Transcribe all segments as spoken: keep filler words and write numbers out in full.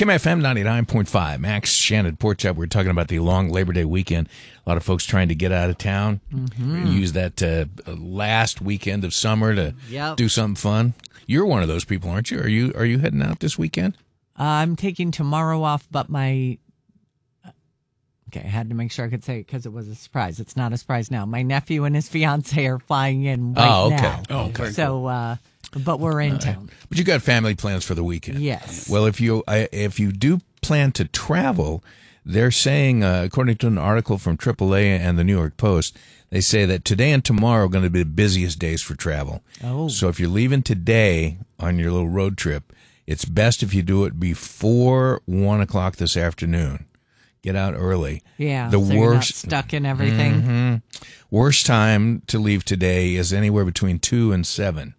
Kim F M ninety-nine point five. Max, Shannon, Pork Chop. We're talking about the long Labor Day weekend. A lot of folks trying to get out of town. Mm-hmm. Use that uh, last weekend of summer to yep. do something fun. You're one of those people, aren't you? Are you Are you heading out this weekend? Uh, I'm taking tomorrow off, but my... Okay, I had to make sure I could say it because it was a surprise. It's not a surprise now. My nephew and his fiance are flying in right oh, okay. now. Oh, okay. So, uh, but we're in town. Right. But you got family plans for the weekend. Yes. Well, if you I, if you do plan to travel, they're saying, uh, according to an article from triple A and the New York Post, they say that today and tomorrow are going to be the busiest days for travel. Oh. So if you're leaving today on your little road trip, it's best if you do it before one o'clock this afternoon. Get out early. Yeah, the so worst, you're not stuck in everything. Mm-hmm, worst time to leave today is anywhere between two and seven.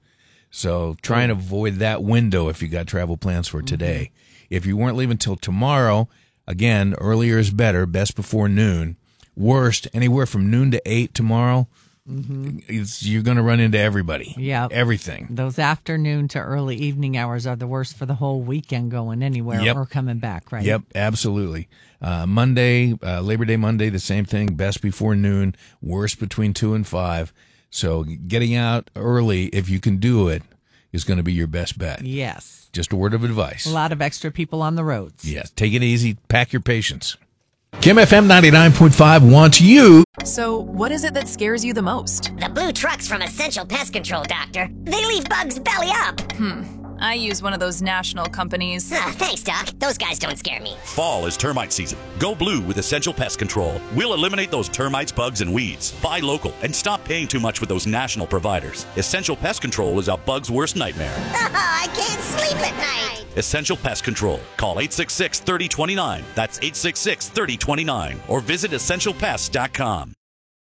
So try and avoid that window if you got travel plans for today. Mm-hmm. If you weren't leaving till tomorrow, again, earlier is better, best before noon. Worst, anywhere from noon to eight tomorrow. Mm-hmm. It's, you're going to run into everybody. Yeah. Everything. Those afternoon to early evening hours are the worst for the whole weekend going anywhere yep. or coming back, right? Yep, absolutely. Uh, Monday, uh, Labor Day Monday, the same thing. Best before noon, worst between two and five. So getting out early, if you can do it, is going to be your best bet. Yes. Just a word of advice. A lot of extra people on the roads. Yes. Take it easy. Pack your patience. Kim F M ninety-nine point five wants you. So, what is it that scares you the most? The blue trucks from Essential Pest Control, Doctor. They leave bugs belly up. Hmm. I use one of those national companies. Uh, thanks, Doc. Those guys don't scare me. Fall is termite season. Go blue with Essential Pest Control. We'll eliminate those termites, bugs, and weeds. Buy local and stop paying too much with those national providers. Essential Pest Control is a bug's worst nightmare. I can't sleep at night. Essential Pest Control. Call eight six six, three oh two nine. That's eight six six, three oh two nine. Or visit essential pest dot com.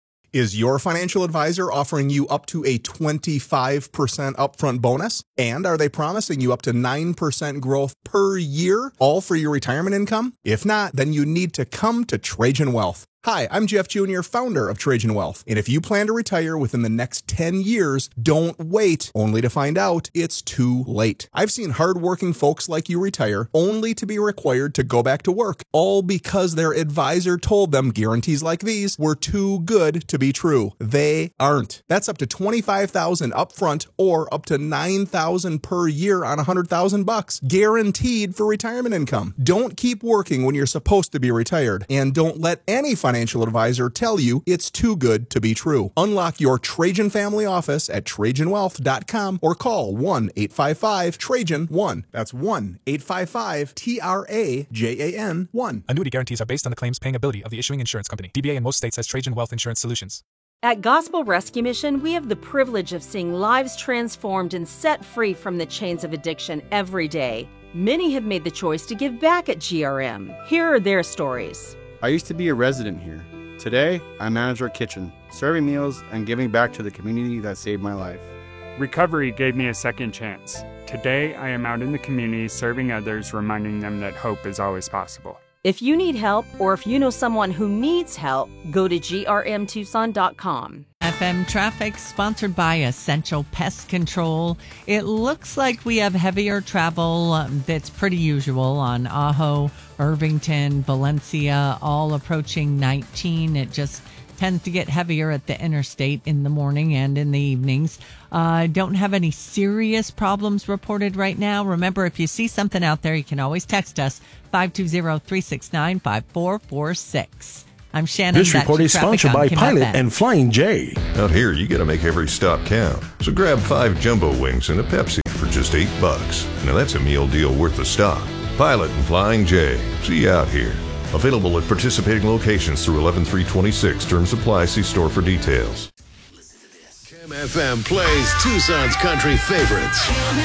Is your financial advisor offering you up to a twenty-five percent upfront bonus? And are they promising you up to nine percent growth per year, all for your retirement income? If not, then you need to come to Trajan Wealth. Hi, I'm Jeff Junior, founder of Trajan Wealth. And if you plan to retire within the next ten years, don't wait only to find out it's too late. I've seen hardworking folks like you retire only to be required to go back to work, all because their advisor told them guarantees like these were too good to be true. They aren't. That's up to twenty-five thousand dollars upfront or up to nine thousand dollars per year on one hundred thousand bucks, guaranteed for retirement income. Don't keep working when you're supposed to be retired, and don't let any financial financial advisor tell you it's too good to be true. Unlock your Trajan family office at Trajan Wealth dot com or call one eight five five Trajan one. That's one eight five five T R A J A N one. Annuity guarantees are based on the claims paying ability of the issuing insurance company. D B A in most states has Trajan Wealth Insurance Solutions. At Gospel Rescue Mission, we have the privilege of seeing lives transformed and set free from the chains of addiction every day. Many have made the choice to give back at G R M. Here are their stories. I used to be a resident here. Today, I manage our kitchen, serving meals and giving back to the community that saved my life. Recovery gave me a second chance. Today, I am out in the community serving others, reminding them that hope is always possible. If you need help or if you know someone who needs help, go to G R M Tucson dot com. F M traffic sponsored by Essential Pest Control. It looks like we have heavier travel um, that's pretty usual on Ajo, Irvington, Valencia, all approaching nineteen. It just tends to get heavier at the interstate in the morning and in the evenings. Uh, don't have any serious problems reported right now. Remember, if you see something out there, you can always text us, five two zero, three six nine, five four four six. I'm Shannon. This report is sponsored by Pilot and Flying J. Out here, you got to make every stop count. So grab five jumbo wings and a Pepsi for just eight bucks. Now that's a meal deal worth the stop. Pilot and Flying J. See you out here. Available at participating locations through eleven three twenty-six. Terms apply. See store for details. Kim F M plays Tucson's country favorites.